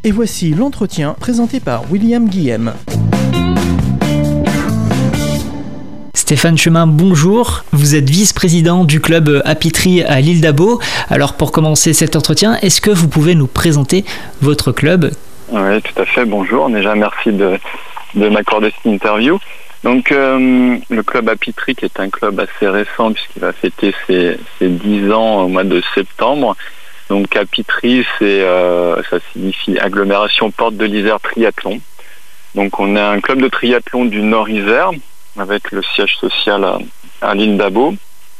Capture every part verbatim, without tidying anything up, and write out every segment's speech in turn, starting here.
Et voici l'entretien présenté par William Guillem. Stéphane Chemin, bonjour. Vous êtes vice-président du club Apitry à l'île d'Abo. Alors pour commencer cet entretien, est-ce que vous pouvez nous présenter votre club ? Oui, tout à fait. Bonjour. Déjà, merci de, de m'accorder cette interview. Donc, euh, le club Apitry, qui est un club assez récent puisqu'il va fêter ses, ses dix ans au mois de septembre. Donc, Apitry, c'est, euh, ça signifie agglomération Porte de l'Isère Triathlon. Donc, on est un club de triathlon du Nord-Isère avec le siège social à, à l'île d'Abo.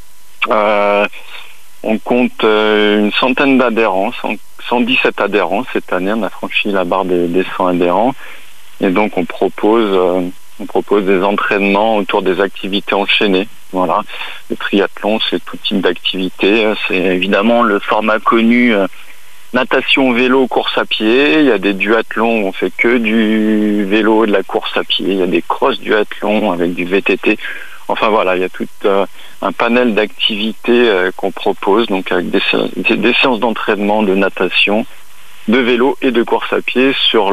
Euh, on compte euh, une centaine d'adhérents, cent dix-sept adhérents cette année. On a franchi la barre des, des cent adhérents. Et donc, on propose, euh, on propose des entraînements autour des activités enchaînées. Voilà. Le triathlon, c'est tout type d'activité. C'est évidemment le format connu euh, natation, vélo, course à pied. Il y a des duathlons où on fait que du vélo et de la course à pied. Il y a des cross duathlons avec du V T T. Enfin voilà, il y a tout euh, un panel d'activités euh, qu'on propose, donc avec des, des, des séances d'entraînement de natation, de vélo et de course à pied sur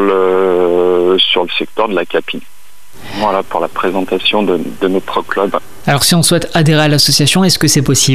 le sur le secteur de la Capine. Voilà pour la présentation de, de notre club. Alors si on souhaite adhérer à l'association, est-ce que c'est possible ?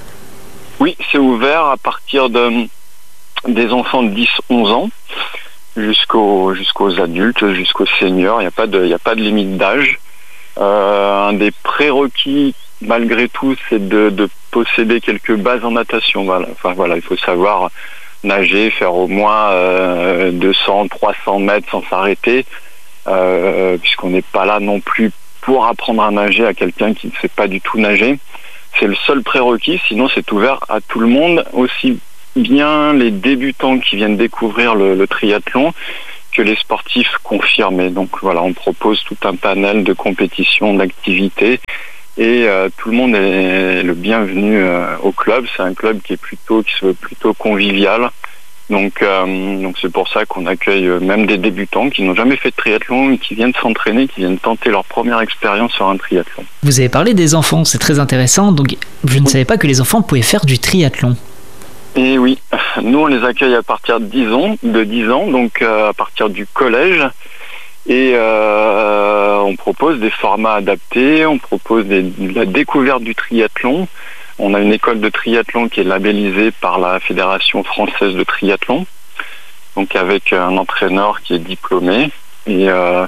Oui, c'est ouvert à partir de des enfants de dix à onze ans jusqu'aux jusqu'aux adultes, jusqu'aux seniors. Il n'y a pas de il y a pas de limite d'âge. Euh, un des prérequis, malgré tout, c'est de, de posséder quelques bases en natation. Voilà. Enfin voilà, il faut savoir nager, faire au moins euh, deux cents, trois cents mètres sans s'arrêter, euh, puisqu'on n'est pas là non plus pour apprendre à nager à quelqu'un qui ne sait pas du tout nager. C'est le seul prérequis. Sinon, c'est ouvert à tout le monde, aussi bien les débutants qui viennent découvrir le, le triathlon que les sportifs confirmés. Donc voilà, on propose tout un panel de compétitions, d'activités et euh, tout le monde est le bienvenu euh, au club. C'est un club qui est plutôt qui se veut plutôt convivial. Donc euh, donc c'est pour ça qu'on accueille même des débutants qui n'ont jamais fait de triathlon et qui viennent s'entraîner, qui viennent tenter leur première expérience sur un triathlon. Vous avez parlé des enfants, c'est très intéressant. Donc je ne oui. savais pas que les enfants pouvaient faire du triathlon. Et oui, nous on les accueille à partir de dix ans, de dix ans, donc euh, à partir du collège, et euh, on propose des formats adaptés, on propose des, de la découverte du triathlon. On a une école de triathlon qui est labellisée par la Fédération française de triathlon, donc avec un entraîneur qui est diplômé, et euh,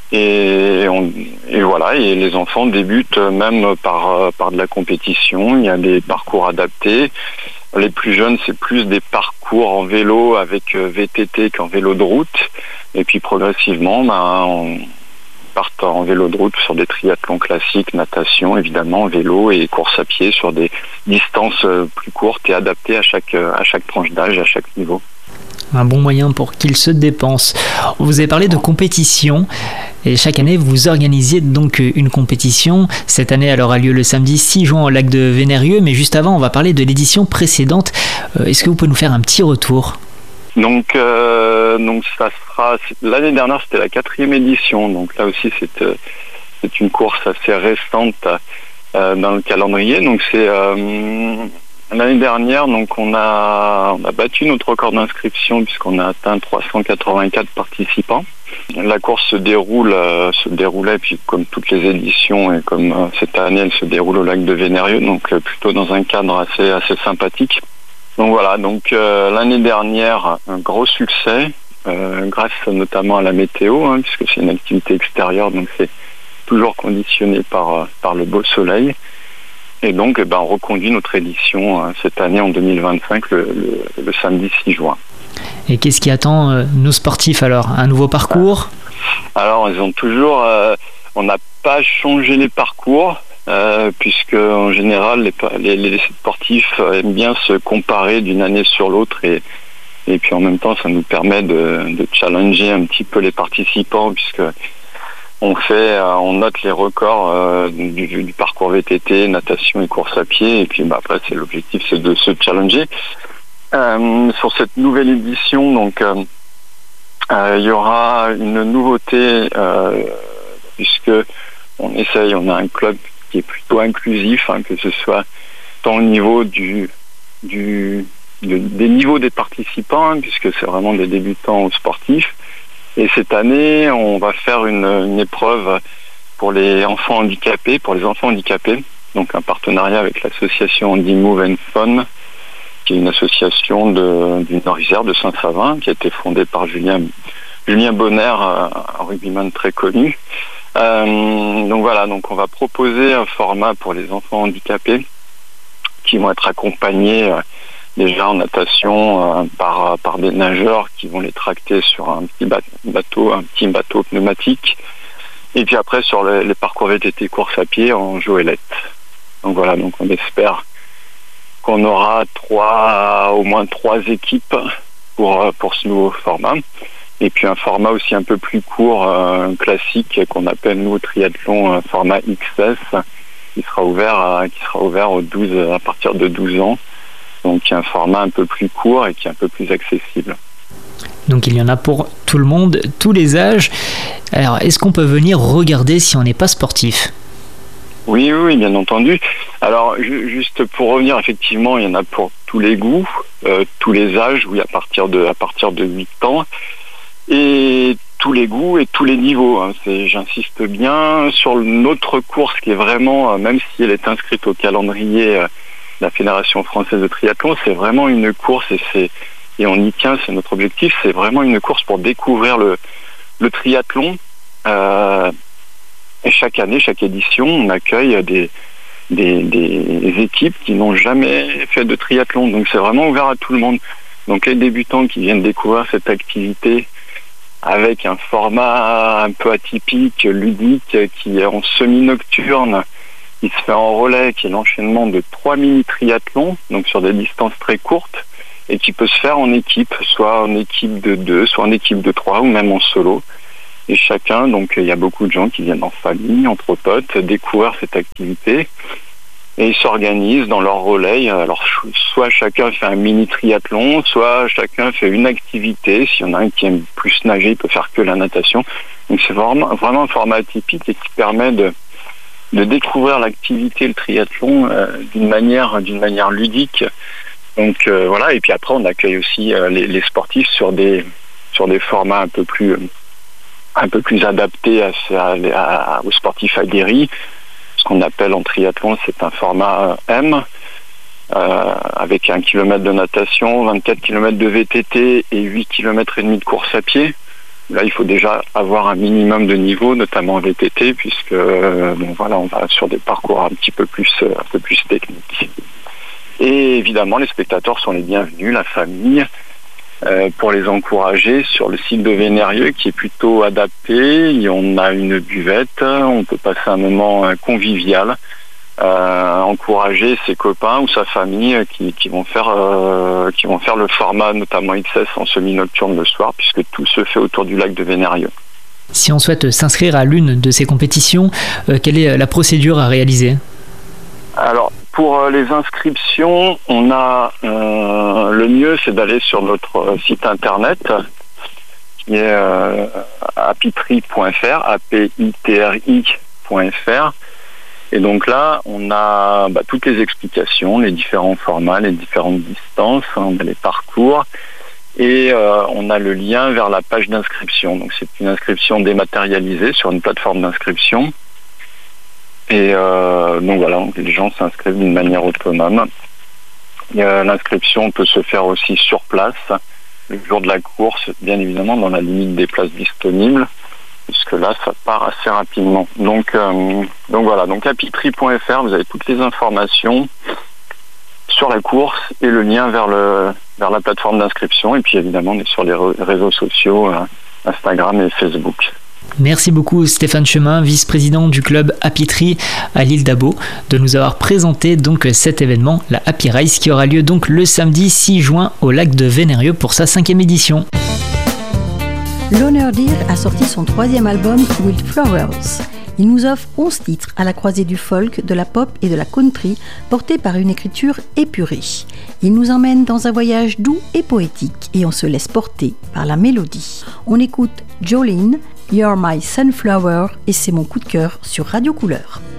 et, on, et voilà, et les enfants débutent même par par de la compétition. Il y a des parcours adaptés. Les plus jeunes, c'est plus des parcours en vélo avec V T T qu'en vélo de route. Et puis progressivement, ben, on part en vélo de route sur des triathlons classiques, natation évidemment, vélo et course à pied sur des distances plus courtes et adaptées à chaque, à chaque tranche d'âge, à chaque niveau. Un bon moyen pour qu'ils se dépensent. Vous avez parlé de compétition et chaque année vous organisez donc une compétition. Cette année elle aura lieu le samedi six juin au lac de Vénérieux, mais juste avant on va parler de l'édition précédente. Est-ce que vous pouvez nous faire un petit retour ? Donc, euh, donc ça sera l'année dernière c'était la quatrième édition, donc là aussi c'est, euh, c'est une course assez récente euh, dans le calendrier. Donc c'est euh, L'année dernière, donc on a, on a battu notre record d'inscription puisqu'on a atteint trois cent quatre-vingt-quatre participants. La course se déroule, euh, se déroulait, puis comme toutes les éditions et comme euh, cette année, elle se déroule au lac de Vénérieux, donc euh, plutôt dans un cadre assez assez sympathique. Donc voilà, donc euh, l'année dernière, un gros succès, euh, grâce notamment à la météo, hein, puisque c'est une activité extérieure, donc c'est toujours conditionné par par le beau soleil. Et donc, eh ben, on reconduit notre édition euh, cette année en deux mille vingt-cinq, le, le, le samedi six juin. Et qu'est-ce qui attend euh, nos sportifs alors ? Un nouveau parcours ? Alors, ils ont toujours... Euh, on n'a pas changé les parcours, euh, puisque en général, les, les, les sportifs aiment bien se comparer d'une année sur l'autre. Et, et puis en même temps, ça nous permet de, de challenger un petit peu les participants, puisque... On fait, on note les records euh, du, du parcours V T T, natation et course à pied, et puis bah, après c'est l'objectif, c'est de se challenger. Euh, sur cette nouvelle édition, donc euh, euh, il y aura une nouveauté euh, puisque on essaye, on a un club qui est plutôt inclusif, hein, que ce soit tant au niveau du du de, des niveaux des participants, hein, puisque c'est vraiment des débutants ou sportifs. Et cette année, on va faire une, une épreuve pour les enfants handicapés, pour les enfants handicapés, donc un partenariat avec l'association Handy Move and Fun, qui est une association de, du Nord-Isère de Saint-Savin, qui a été fondée par Julien, Julien Bonner, un rugbyman très connu. Euh, donc voilà, donc on va proposer un format pour les enfants handicapés qui vont être accompagnés euh, déjà en natation euh, par, par des nageurs qui vont les tracter sur un petit bateau, un petit bateau pneumatique. Et puis après sur les, les parcours V T T course à pied en goélette. Donc voilà, donc on espère qu'on aura trois, au moins trois équipes pour, pour ce nouveau format. Et puis un format aussi un peu plus court, euh, classique, qu'on appelle nous triathlon euh, format X S, qui sera ouvert à, qui sera ouvert aux douze, à partir de douze ans. Donc un format un peu plus court et qui est un peu plus accessible. Donc il y en a pour tout le monde, tous les âges. Alors est-ce qu'on peut venir regarder si on n'est pas sportif ? Oui, oui, bien entendu. Alors ju- juste pour revenir, effectivement, il y en a pour tous les goûts, euh, tous les âges, oui, à partir de à partir de huit ans, et tous les goûts et tous les niveaux. Hein. C'est, j'insiste bien sur notre course qui est vraiment, euh, même si elle est inscrite au calendrier euh, de la Fédération française de triathlon, c'est vraiment une course et c'est et on y tient, c'est notre objectif, c'est vraiment une course pour découvrir le, le triathlon. Euh, et chaque année, chaque édition, on accueille des, des, des équipes qui n'ont jamais fait de triathlon. Donc c'est vraiment ouvert à tout le monde. Donc les débutants qui viennent découvrir cette activité avec un format un peu atypique, ludique, qui est en semi-nocturne, qui se fait en relais, qui est l'enchaînement de trois mini-triathlons, donc sur des distances très courtes, et qui peut se faire en équipe, soit en équipe de deux, soit en équipe de trois, ou même en solo. Et chacun, donc il y a beaucoup de gens qui viennent en famille, entre potes, découvrir cette activité, et ils s'organisent dans leur relais. Alors soit chacun fait un mini triathlon, soit chacun fait une activité. S'il y en a un qui aime plus nager, il peut faire que la natation. Donc c'est vraiment, vraiment un format atypique et qui permet de, de découvrir l'activité, le triathlon, euh, d'une manière, d'une manière ludique. Donc euh, voilà, et puis après on accueille aussi euh, les, les sportifs sur des sur des formats un peu plus euh, un peu plus adaptés à, à, à, aux sportifs aguerris. Ce qu'on appelle en triathlon, c'est un format M, euh, avec un kilomètre de natation, vingt-quatre kilomètres de V T T et huit kilomètres et demi de course à pied. Là, il faut déjà avoir un minimum de niveau, notamment en V T T, puisque euh, bon voilà, on va sur des parcours un petit peu plus un peu plus techniques. Et évidemment, les spectateurs sont les bienvenus, la famille, euh, pour les encourager sur le site de Vénérieux qui est plutôt adapté. Et on a une buvette, on peut passer un moment convivial, euh, encourager ses copains ou sa famille qui, qui vont faire euh, qui vont faire le format notamment X S en semi-nocturne le soir, puisque tout se fait autour du lac de Vénérieux. Si on souhaite s'inscrire à l'une de ces compétitions, euh, quelle est la procédure à réaliser ? Alors, pour les inscriptions, on a euh, le mieux, c'est d'aller sur notre site internet qui est euh, apitri point f r, a p i t r i point f r. Et donc là, on a bah, toutes les explications, les différents formats, les différentes distances, on a les parcours et euh, on a le lien vers la page d'inscription. Donc c'est une inscription dématérialisée sur une plateforme d'inscription. Et euh, donc voilà, les gens s'inscrivent d'une manière autonome. Et, euh, l'inscription peut se faire aussi sur place, le jour de la course, bien évidemment dans la limite des places disponibles, puisque là ça part assez rapidement. Donc, euh, donc voilà, donc apitri point f r, vous avez toutes les informations sur la course et le lien vers le vers la plateforme d'inscription. Et puis évidemment, on est sur les réseaux sociaux, euh, Instagram et Facebook. Merci beaucoup Stéphane Chemin, vice-président du club Apitri à l'île d'Abo, de nous avoir présenté donc cet événement, la Happy Race, qui aura lieu donc le samedi six juin au lac de Vénérieux pour sa cinquième édition. Loner Deer a sorti son troisième album Wildflowers. Il nous offre onze titres à la croisée du folk, de la pop et de la country, portés par une écriture épurée. Il nous emmène dans un voyage doux et poétique et on se laisse porter par la mélodie. On écoute Jolene, You're My Sunflower et c'est mon coup de cœur sur Radio Couleur.